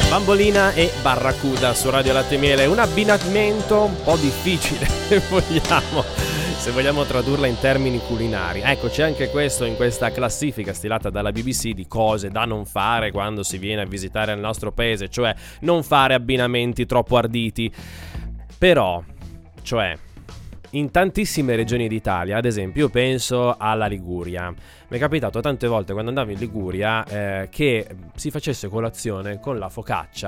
Bambolina e Barracuda su Radio Latte e Miele, un abbinamento un po' difficile se vogliamo tradurla in termini culinari. Ecco, c'è anche questo in questa classifica stilata dalla BBC di cose da non fare quando si viene a visitare il nostro paese, cioè non fare abbinamenti troppo arditi. Però, cioè, in tantissime regioni d'Italia, ad esempio, io penso alla Liguria. Mi è capitato tante volte quando andavo in Liguria che si facesse colazione con la focaccia